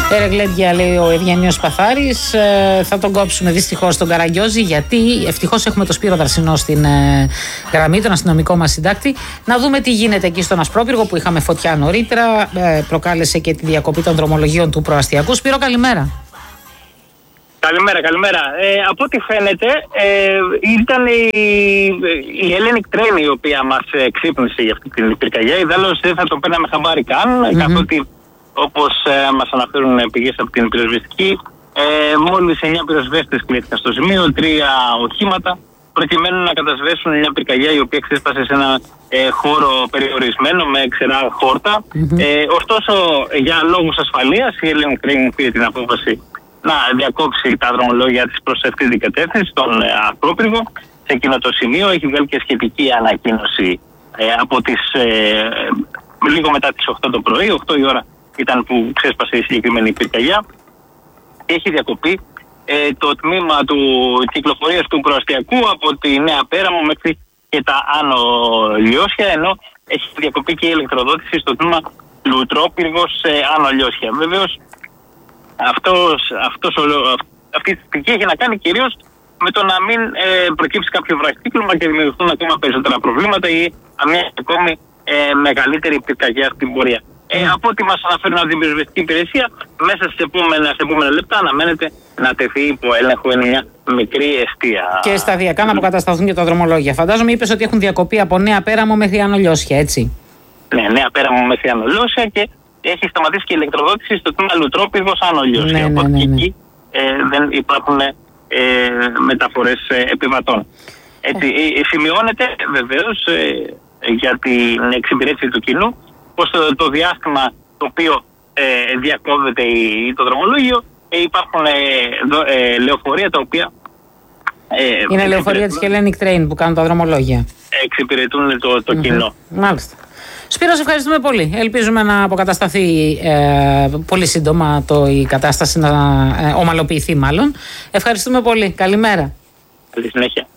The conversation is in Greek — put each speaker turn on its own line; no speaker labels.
Ερεγλέντια, λέει ο Ευγένιος Παθάρης. Θα τον κόψουμε δυστυχώς τον Καραγκιόζη, γιατί ευτυχώς έχουμε το Σπύρο Δαρσινό στην γραμμή, τον αστυνομικό μας συντάκτη. Να δούμε τι γίνεται εκεί στον Ασπρόπυργο που είχαμε φωτιά νωρίτερα. Προκάλεσε και τη διακοπή των δρομολογίων του προαστιακού. Σπύρο, καλημέρα.
Καλημέρα. Από ό,τι φαίνεται ήταν η Hellenic Train η οποία μας ξύπνησε για αυτή την πυρκαγιά. Ιδάλλως δεν θα το παίρναμε χαμπάρι καν, καθότι όπως μας αναφέρουν πηγές από την πυροσβεστική, μόλις 9 πυροσβέστες κλήθηκαν στο σημείο, 3 οχήματα, προκειμένου να κατασβέσουν μια πυρκαγιά η οποία ξέσπασε σε ένα χώρο περιορισμένο με ξερά χόρτα. Ωστόσο, για λόγους ασφαλείας, η Hellenic Train πήρε την απόφαση να διακόψει τα δρομολόγια της προς αυτή την κατεύθυνση, στον Ασπρόπυργο. Σε εκείνο το σημείο έχει βγάλει και σχετική ανακοίνωση από τις λίγο μετά τις 8 το πρωί, 8 η ώρα ήταν που ξέσπασε η συγκεκριμένη πυρκαγιά. Έχει διακοπεί το τμήμα του κυκλοφορίας του προαστιακού από τη Νέα Πέραμο μέχρι και τα Άνω Λιώσια, ενώ έχει διακοπεί και η ηλεκτροδότηση στο τμήμα Λουτρόπυργος Άνω Λιώσια. Βεβαίως, αυτή η στοιχεία έχει να κάνει κυρίως με το να μην προκύψει κάποιο βραχυκύκλωμα και δημιουργηθούν ακόμα περισσότερα προβλήματα ή μια ακόμη μεγαλύτερη πυρκαγιά στην πορεία. Από ό,τι μας αναφέρουν από την πυροσβεστική υπηρεσία, μέσα στις επόμενα λεπτά αναμένεται να τεθεί υπό έλεγχο μια μικρή εστία. Και
σταδιακά να αποκατασταθούν και τα δρομολόγια. Φαντάζομαι είπες ότι έχουν διακοπεί από Νέα Πέραμο μέχρι Άνω Λιώσια, έτσι.
Ναι, Νέα Πέραμο μέχρι Άνω Λιώσια και έχει σταματήσει και η ηλεκτροδότηση στο τμήμα Λουτρόπυργος Άνω Λιώσια. Οπότε εκεί δεν υπάρχουν μεταφορές επιβατών. Έτσι, σημειώνεται βεβαίως για την εξυπηρέτηση του κοινού πως το διάστημα το οποίο διακόβεται το δρομολόγιο υπάρχουν λεωφορεία τα οποία
είναι λεωφορεία της Hellenic Train που κάνουν τα δρομολόγια.
Εξυπηρετούν το κοινό.
Μάλιστα. Σπύρο, σε ευχαριστούμε πολύ. Ελπίζουμε να αποκατασταθεί πολύ σύντομα η κατάσταση, να ομαλοποιηθεί μάλλον. Ευχαριστούμε πολύ. Καλημέρα.
Καλή συνέχεια.